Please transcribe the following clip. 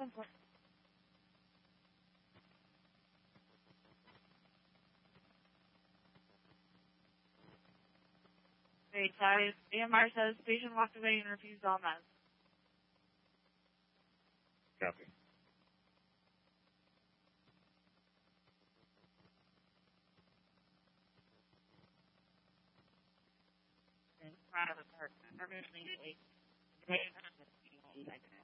Great. AMR says patient walked away and refused all meds. Copy. In front of the person. Permanently.